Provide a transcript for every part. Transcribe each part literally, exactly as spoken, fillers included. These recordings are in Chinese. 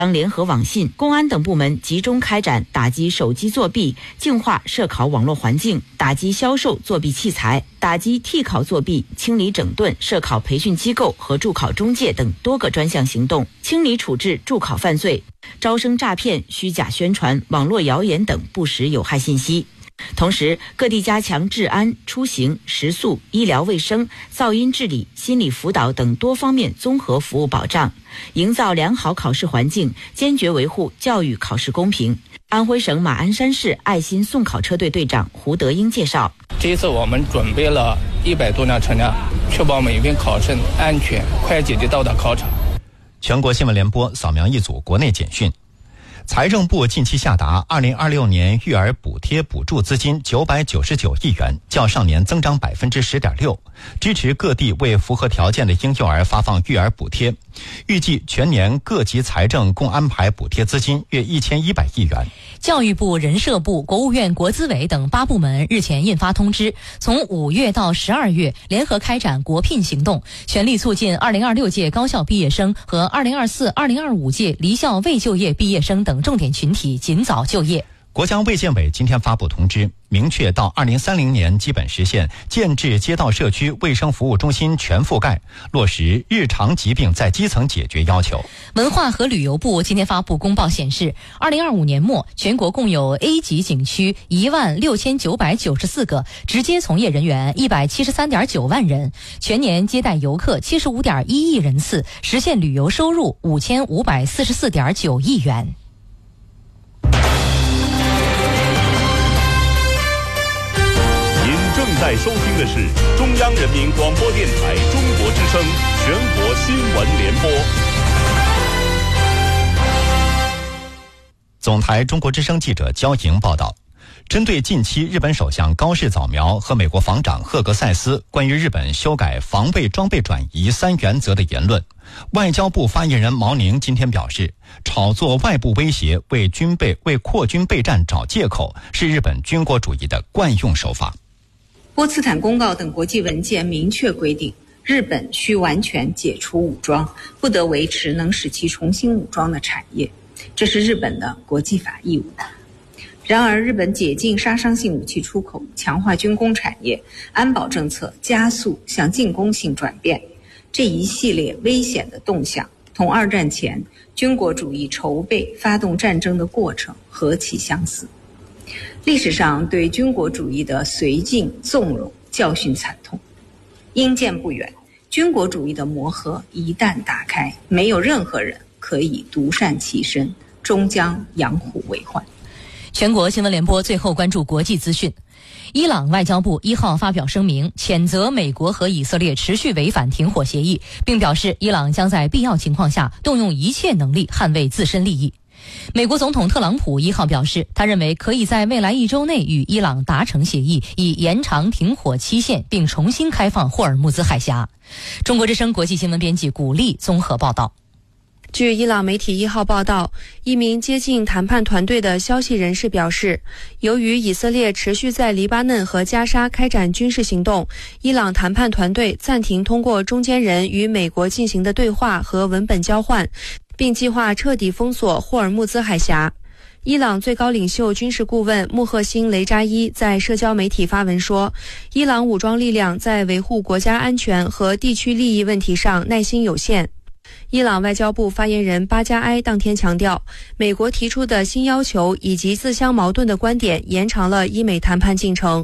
联合网信、公安等部门集中开展打击手机作弊、净化涉考网络环境、打击销售作弊器材、打击替考作弊、清理整顿涉考培训机构和助考中介等多个专项行动，清理处置助考犯罪、招生诈骗、虚假宣传、网络谣言等不实有害信息。同时，各地加强治安、出行、食宿、医疗卫生、噪音治理、心理辅导等多方面综合服务保障，营造良好考试环境，坚决维护教育考试公平。安徽省马鞍山市爱心送考车队队长胡德英介绍， 这一次我们准备了一百多辆车辆，确保每名考生安全快捷地到达考场。 全国新闻联播扫描一组国内简讯。财政部近期下达二零二六年育儿补贴补助资金九百九十九亿元，较上年增长百分之十点六，支持各地为符合条件的婴幼儿发放育儿补贴。预计全年各级财政共安排补贴资金约一千一百亿元。 教育部、人社部、国务院国资委等八部门日前印发通知，从五月到十二月联合开展国聘行动，全力促进二零二六届高校毕业生和二零二四、二零二五届离校未就业毕业生等重点群体尽早就业。 国家卫健委今天发布通知，明确到二零三零年基本实现建制街道社区卫生服务中心全覆盖，落实日常疾病在基层解决要求。 文化和旅游部今天发布公报显示，二零二五年末全国共有 A 级景区一万六千九百九十四个，直接从业人员一百七十三点九万人，全年接待游客七十五点一亿人次，实现旅游收入五千五百四十四点九亿元。 正在收听的是中央人民广播电台中国之声全国新闻联播。 总台中国之声记者焦莹报道，针对近期日本首相高市早苗和美国防长赫格塞斯关于日本修改防卫装备转移三原则的言论，外交部发言人毛宁今天表示，炒作外部威胁，为军备为扩军备战找借口，是日本军国主义的惯用手法。 波茨坦公告等国际文件明确规定，日本需完全解除武装，不得维持能使其重新武装的产业，这是日本的国际法义务。然而，日本解禁杀伤性武器出口，强化军工产业，安保政策加速向进攻性转变，这一系列危险的动向，同二战前军国主义筹备发动战争的过程何其相似。历史上对军国主义的绥靖纵容教训惨痛，因见不远，军国主义的魔盒一旦打开，没有任何人可以独善其身，终将养虎为患。 全国新闻联播最后关注国际资讯。伊朗外交部一号发表声明，谴责美国和以色列持续违反停火协议，并表示伊朗将在必要情况下动用一切能力捍卫自身利益。美国总统特朗普一号表示，他认为可以在未来一周内与伊朗达成协议，以延长停火期限，并重新开放霍尔木兹海峡。中国之声国际新闻编辑古丽综合报道。 据伊朗媒体一号报道，一名接近谈判团队的消息人士表示，由于以色列持续在黎巴嫩和加沙开展军事行动，伊朗谈判团队暂停通过中间人与美国进行的对话和文本交换，并计划彻底封锁霍尔木兹海峡。伊朗最高领袖军事顾问穆赫辛·雷扎伊在社交媒体发文说，伊朗武装力量在维护国家安全和地区利益问题上耐心有限。伊朗外交部发言人巴加埃当天强调，美国提出的新要求以及自相矛盾的观点延长了伊美谈判进程。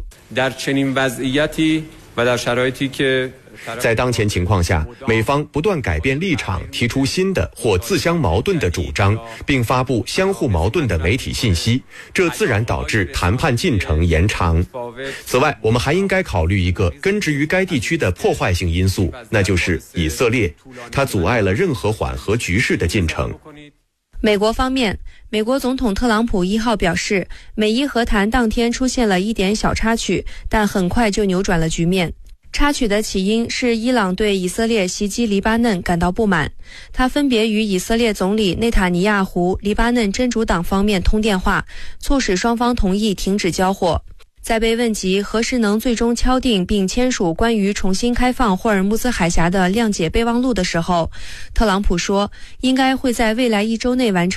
在当前情况下，美方不断改变立场，提出新的或自相矛盾的主张，并发布相互矛盾的媒体信息，这自然导致谈判进程延长。此外，我们还应该考虑一个根植于该地区的破坏性因素，那就是以色列，它阻碍了任何缓和局势的进程。 美国方面，美国总统特朗普一号表示，美伊和谈当天出现了一点小插曲，但很快就扭转了局面。插曲的起因是伊朗对以色列袭击黎巴嫩感到不满，他分别与以色列总理内塔尼亚胡、黎巴嫩真主党方面通电话，促使双方同意停止交火。 在被问及何时能最终敲定并签署关于重新开放霍尔木兹海峡的谅解备忘录的时候，特朗普说，应该会在未来一周内完成